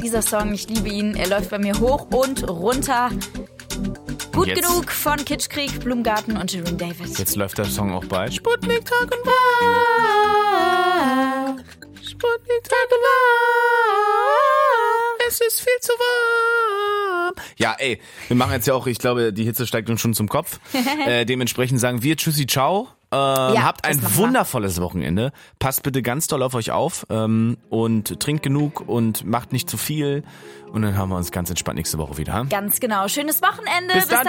Dieser Song, ich liebe ihn. Er läuft bei mir hoch und runter. Gut Jetzt. genug von Kitschkrieg, Blumengarten und Shirin David. Jetzt läuft der Song auch bei Sputnik Tag und Wahr. Sputnik Tag und Wahr. Es ist viel zu warm. Ja, ey, wir machen jetzt ja auch, ich glaube, die Hitze steigt uns schon zum Kopf. Dementsprechend sagen wir Tschüssi, ciao. Habt ein wundervolles Wochenende. Passt bitte ganz doll auf euch auf und trinkt genug und macht nicht zu viel. Und dann haben wir uns ganz entspannt nächste Woche wieder. Ganz genau. Schönes Wochenende. Bis dann.